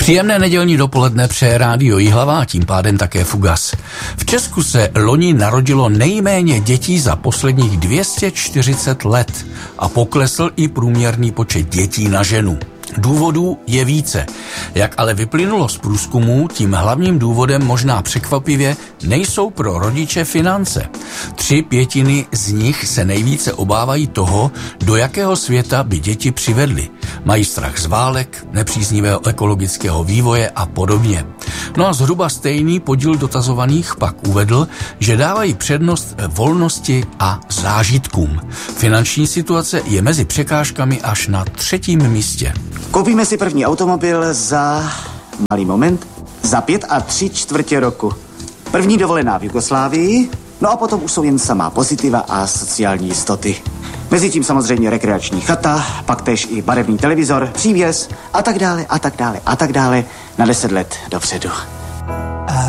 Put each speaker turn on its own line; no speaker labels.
Příjemné nedělní dopoledne přeje Rádio Jihlava a tím pádem také Fugas. V Česku se loni narodilo nejméně dětí za posledních 240 let a poklesl i průměrný počet dětí na ženu. Důvodů je více. Jak ale vyplynulo z průzkumu, tím hlavním důvodem možná překvapivě nejsou pro rodiče finance. 3/5 z nich se nejvíce obávají toho, do jakého světa by děti přivedly. Mají strach z válek, nepříznivého ekologického vývoje a podobně. No a zhruba stejný podíl dotazovaných pak uvedl, že dávají přednost volnosti a zážitkům. Finanční situace je mezi překážkami až na 3. místě.
Koupíme si první automobil za malý moment, za 5 3/4 roku. První dovolená v Jugoslávii, no a potom už jsou jen samá pozitiva a sociální jistoty. Mezitím samozřejmě rekreační chata, pak též i barevný televizor, přívěs a tak dále na 10 let dopředu.